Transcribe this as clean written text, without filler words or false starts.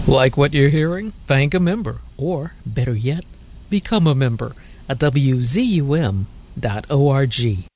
Like what you're hearing? Thank a member. Or, better yet, become a member at WZUM.org.